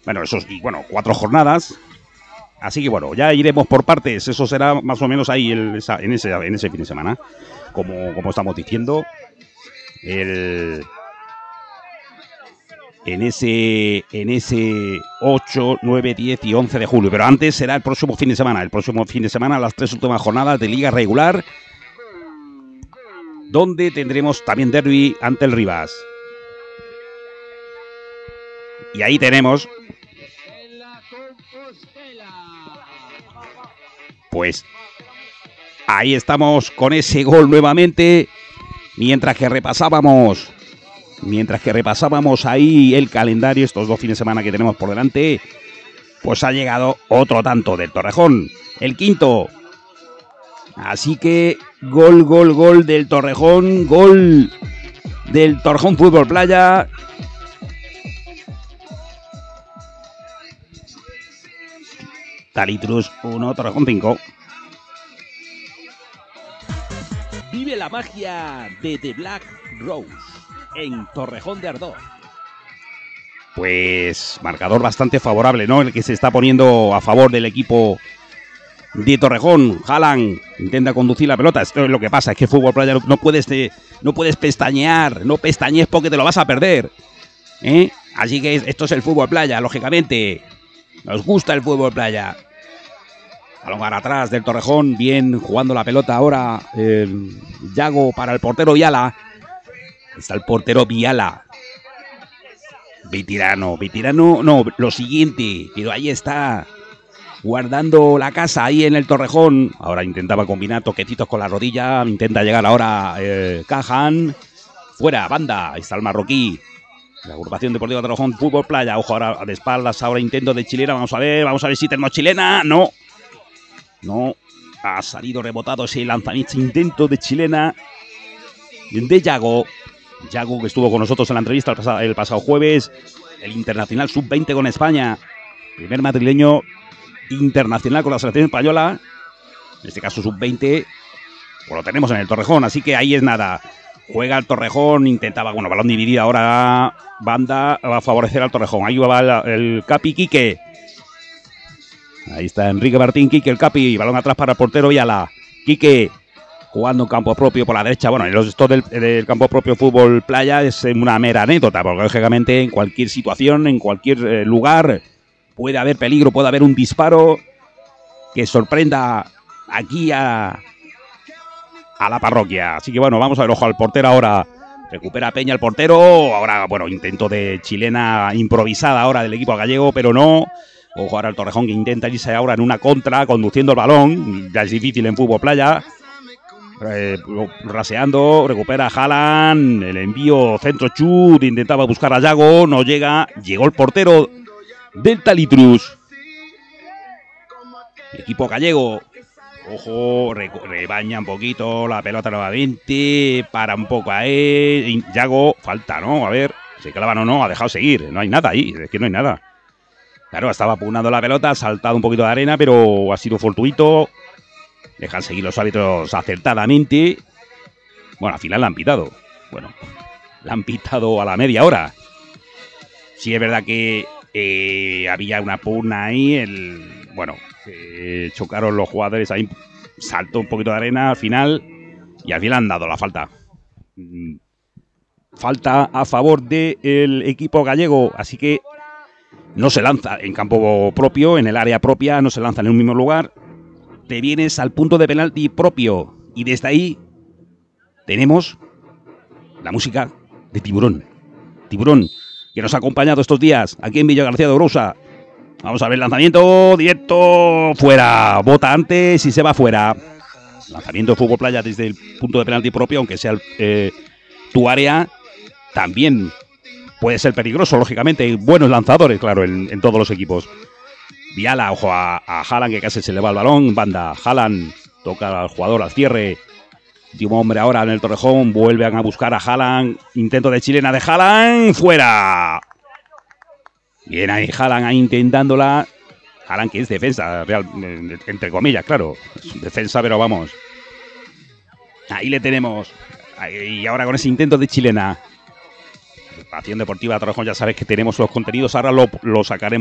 Bueno, eso y bueno, 4 jornadas. Así que bueno, ya iremos por partes. Eso será más o menos ahí en ese fin de semana. Como estamos diciendo. En ese 8, 9, 10 y 11 de julio. Pero antes será el próximo fin de semana. El próximo fin de semana, las 3 últimas jornadas de Liga Regular, donde tendremos también derbi ante el Rivas. Y ahí tenemos, pues, ahí estamos con ese gol nuevamente, mientras que repasábamos ahí el calendario, estos 2 fines de semana que tenemos por delante, pues ha llegado otro tanto del Torrejón, el quinto. Así que gol del Torrejón, gol del Torrejón Fútbol Playa. Talitrus 1, Torrejón 5. Vive la magia de The Black Rose en Torrejón de Ardoz. Pues marcador bastante favorable, ¿no? El que se está poniendo a favor del equipo de Torrejón. Haaland intenta conducir la pelota. Esto es lo que pasa, es que Fútbol Playa no puedes pestañear, no pestañees porque te lo vas a perder, ¿eh? Así que esto es el Fútbol Playa, lógicamente. Nos gusta el Fútbol Playa. Balón para atrás del Torrejón, bien jugando la pelota ahora Yago para el portero Viala. Está el portero Viala. Veterano, no, lo siguiente, pero ahí está, guardando la casa ahí en el Torrejón. Ahora intentaba combinar toquecitos con la rodilla, intenta llegar ahora Cajan. Fuera, banda, ahí está el marroquí. La agrupación deportiva Torrejón Fútbol Playa. Ojo ahora de espaldas, ahora intento de chilena. Vamos a ver si tenemos chilena. No, ha salido rebotado ese lanzamiento, intento de chilena de Yago, que estuvo con nosotros en la entrevista el pasado jueves. El internacional sub-20 con España, primer madrileño internacional con la selección española, en este caso sub-20. Pues lo tenemos en el Torrejón, así que ahí es nada. Juega el Torrejón, intentaba, balón dividido ahora, banda, va a favorecer al Torrejón. Ahí va el Capi Quique. Ahí está Enrique Martín, Quique, el Capi, balón atrás para el portero Viala. Quique jugando en campo propio por la derecha. Bueno, esto del campo propio Fútbol Playa es una mera anécdota, porque lógicamente en cualquier situación, en cualquier lugar, puede haber peligro, puede haber un disparo que sorprenda aquí a la parroquia. Así que vamos a ver, ojo al portero ahora. Recupera Peña el portero. Ahora, intento de chilena improvisada ahora del equipo gallego, pero no. Ojo ahora el Torrejón que intenta irse ahora en una contra, conduciendo el balón. Ya es difícil en Fútbol Playa. Raseando, recupera Haaland. El envío centro chut. Intentaba buscar a Yago, no llega. Llegó el portero del Talitrus. Equipo gallego. Ojo, rebaña un poquito la pelota nuevamente. Para un poco a él. Yago, falta, ¿no? A ver, se clavan o no, ha dejado seguir. No hay nada ahí, es que no hay nada. Claro, estaba pugnando la pelota, ha saltado un poquito de arena, pero ha sido fortuito. Dejan seguir los árbitros acertadamente. Al final la han pitado. La han pitado a la media hora. Sí, es verdad que había una pugna ahí. Chocaron los jugadores ahí. Saltó un poquito de arena al final. Y al final han dado la falta. Falta a favor del equipo gallego. Así que no se lanza en campo propio, en el área propia, no se lanza en un mismo lugar. Te vienes al punto de penalti propio y desde ahí tenemos la música de Tiburón, que nos ha acompañado estos días aquí en Villa García de Ourosa. Vamos a ver, lanzamiento directo, fuera, bota antes y se va fuera. Lanzamiento de Fútbol Playa desde el punto de penalti propio, aunque sea tu área, también puede ser peligroso, lógicamente. Hay buenos lanzadores, claro, en todos los equipos. Viala, ojo a Haaland, que casi se le va el balón. Banda, Haaland toca al jugador al cierre. Último hombre ahora en el Torrejón. Vuelven a buscar a Haaland. Intento de chilena de Haaland. ¡Fuera! Bien ahí Haaland ahí intentándola. Haaland que es defensa, real, entre comillas, claro. Es defensa, pero vamos. Ahí le tenemos. Y ahora con ese intento de chilena. Acción Deportiva Torrejón, ya sabes que tenemos los contenidos, ahora lo sacaremos.